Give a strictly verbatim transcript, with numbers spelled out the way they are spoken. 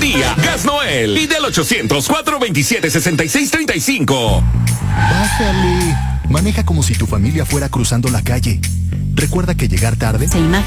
día. Gas Noel. Y del ochocientos, cuatrocientos veintisiete, sesenta y seis treinta y cinco. Bájale. Maneja como si tu familia fuera cruzando la calle. Recuerda que llegar tarde... Se imagina.